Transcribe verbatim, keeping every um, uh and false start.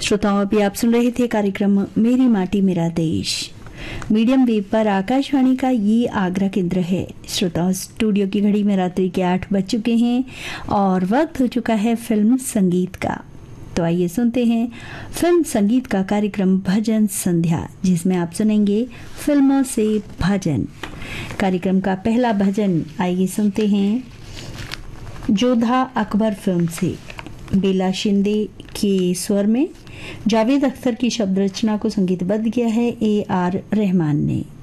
श्रोताओं, अभी आप सुन रहे थे कार्यक्रम मेरी माटी मेरा देश। मीडियम वेव पर आकाशवाणी का ये आगरा केंद्र है। श्रोताओं, स्टूडियो की घड़ी में रात्रि के आठ बज चुके हैं और वक्त हो चुका है फिल्म संगीत का। तो आइए सुनते हैं फिल्म संगीत का कार्यक्रम भजन संध्या, जिसमें आप सुनेंगे फिल्मों से भजन। कार्यक्रम का पहला भजन आइए सुनते हैं जोधा अकबर फिल्म से। बेला शिंदे के स्वर में जावेद अख्तर की शब्द रचना को संगीतबद्ध किया है ए आर रहमान ने।